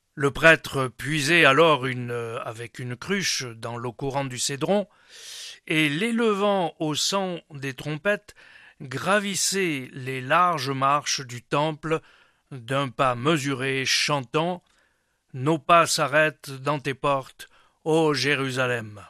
Le prêtre puisait alors avec une cruche dans l'eau courante du Cédron, et l'élevant au son des trompettes, gravissait les larges marches du temple d'un pas mesuré, chantant: Nos pas s'arrêtent dans tes portes, ô Jérusalem.